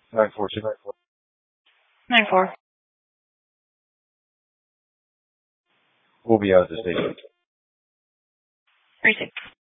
942. 9-4. We'll be out of the station. 3-6.